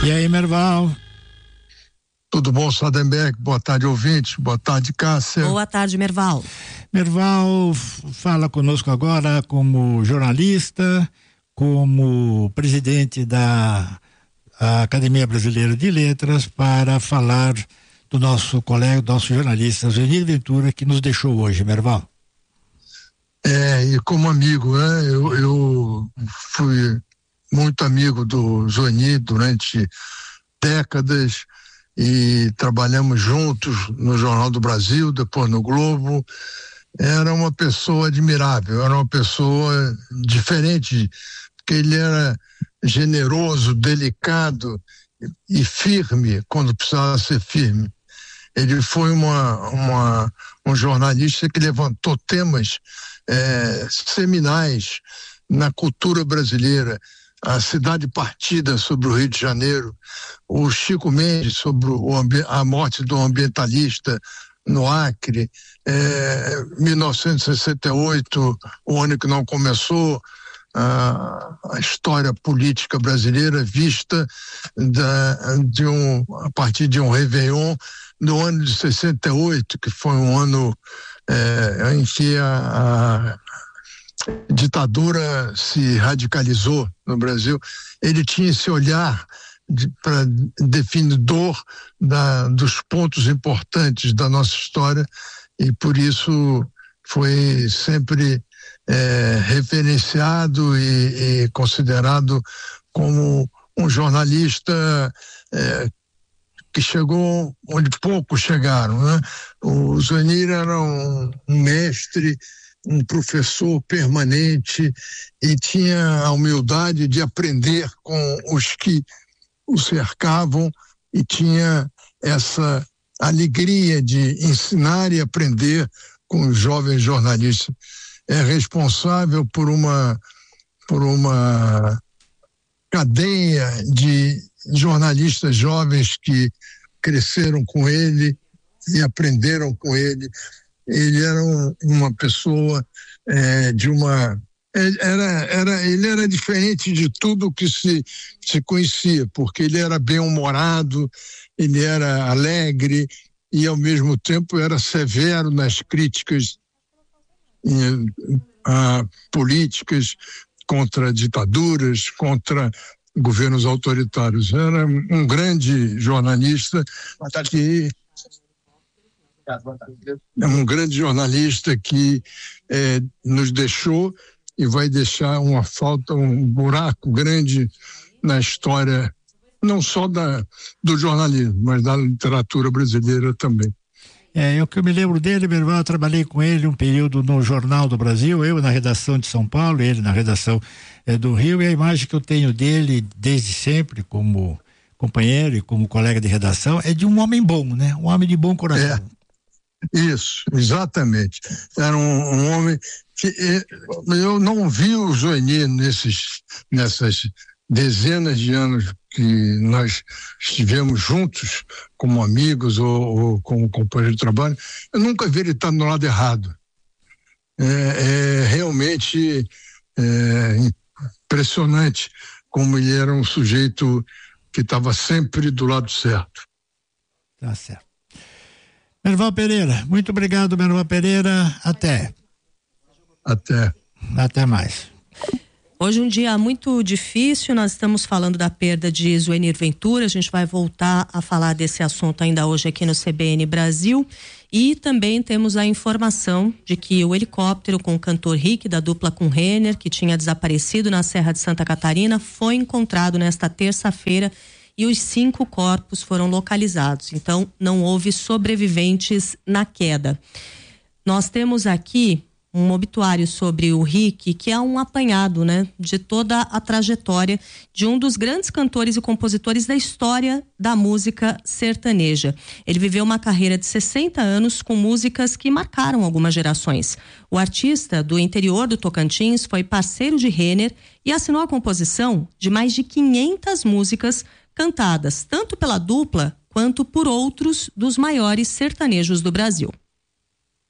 E aí, Merval? Tudo bom, Sadenberg? Boa tarde, ouvintes. Boa tarde, Cássia. Boa tarde, Merval. Merval fala conosco agora como jornalista, como presidente da Academia Brasileira de Letras, para falar do nosso colega, do nosso jornalista Zuenir Ventura, que nos deixou hoje, Merval. E como amigo, né? Eu fui muito amigo do Zuenir durante décadas e trabalhamos juntos no Jornal do Brasil, depois no Globo. Era uma pessoa admirável, era uma pessoa diferente, porque ele era generoso, delicado e firme quando precisava ser firme. Ele foi um jornalista que levantou temas seminais na cultura brasileira. A Cidade Partida sobre o Rio de Janeiro, o Chico Mendes sobre a morte do ambientalista no Acre, 1968, o ano que não começou a história política brasileira vista a partir de um Réveillon no ano de 68, que foi um ano em que a ditadura se radicalizou no Brasil. Ele tinha esse olhar para definidor dos pontos importantes da nossa história e por isso foi sempre referenciado e considerado como um jornalista que chegou onde poucos chegaram, né? O Zuenir era um mestre, um professor permanente e tinha a humildade de aprender com os que o cercavam e tinha essa alegria de ensinar e aprender com os jovens jornalistas. É responsável por uma cadeia de jornalistas jovens que cresceram com ele e aprenderam com ele. Ele era uma pessoa ele era diferente de tudo que se conhecia, porque ele era bem-humorado, ele era alegre e ao mesmo tempo era severo nas críticas políticas contra ditaduras, contra governos autoritários. Era um grande jornalista que nos deixou e vai deixar uma falta, um buraco grande na história, não só do jornalismo, mas da literatura brasileira também. O que eu me lembro dele, meu irmão, eu trabalhei com ele um período no Jornal do Brasil, eu na redação de São Paulo, ele na redação do Rio, e a imagem que eu tenho dele desde sempre como companheiro e como colega de redação é de um homem bom, né? Um homem de bom coração. Isso, exatamente. Era um homem que eu não vi o Zuenir nessas dezenas de anos que nós estivemos juntos como amigos ou como companheiros de trabalho. Eu nunca vi ele estar no lado errado. Realmente impressionante como ele era um sujeito que estava sempre do lado certo. Tá certo. Merval Pereira, muito obrigado, Merval Pereira. Até mais. Hoje um dia muito difícil, nós estamos falando da perda de Zuenir Ventura, a gente vai voltar a falar desse assunto ainda hoje aqui no CBN Brasil, e também temos a informação de que o helicóptero com o cantor Rick, da dupla com Renner, que tinha desaparecido na Serra de Santa Catarina, foi encontrado nesta terça-feira e os 5 corpos foram localizados, então não houve sobreviventes na queda. Nós temos aqui um obituário sobre o Rick, que é um apanhado, né, de toda a trajetória de um dos grandes cantores e compositores da história da música sertaneja. Ele viveu uma carreira de 60 anos com músicas que marcaram algumas gerações. O artista do interior do Tocantins foi parceiro de Renner e assinou a composição de mais de 500 músicas cantadas tanto pela dupla quanto por outros dos maiores sertanejos do Brasil.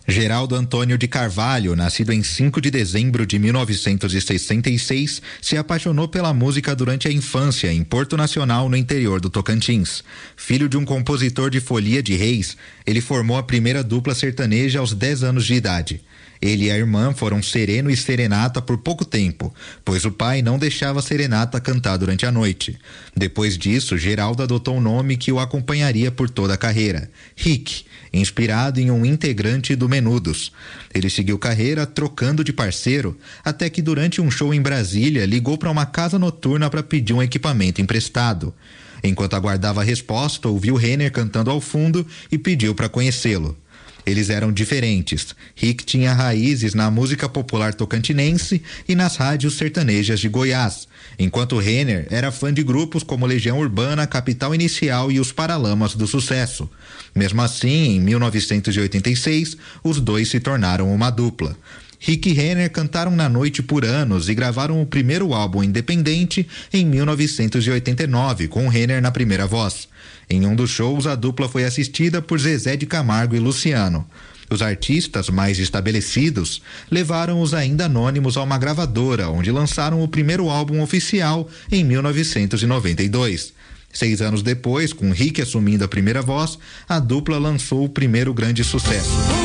Geraldo Antônio de Carvalho, nascido em 5 de dezembro de 1966, se apaixonou pela música durante a infância em Porto Nacional, no interior do Tocantins. Filho de um compositor de Folia de Reis, ele formou a primeira dupla sertaneja aos 10 anos de idade. Ele e a irmã foram sereno e serenata por pouco tempo, pois o pai não deixava a serenata cantar durante a noite. Depois disso, Geraldo adotou um nome que o acompanharia por toda a carreira: Rick, inspirado em um integrante do Menudos. Ele seguiu carreira trocando de parceiro, até que durante um show em Brasília ligou para uma casa noturna para pedir um equipamento emprestado. Enquanto aguardava a resposta, ouviu Renner cantando ao fundo e pediu para conhecê-lo. Eles eram diferentes. Rick tinha raízes na música popular tocantinense e nas rádios sertanejas de Goiás, enquanto Renner era fã de grupos como Legião Urbana, Capital Inicial e os Paralamas do Sucesso. Mesmo assim, em 1986, os dois se tornaram uma dupla. Rick e Renner cantaram na noite por anos e gravaram o primeiro álbum independente em 1989, com Renner na primeira voz. Em um dos shows, a dupla foi assistida por Zezé de Camargo e Luciano. Os artistas mais estabelecidos levaram-os ainda anônimos a uma gravadora, onde lançaram o primeiro álbum oficial em 1992. 6 anos depois, com Rick assumindo a primeira voz, a dupla lançou o primeiro grande sucesso.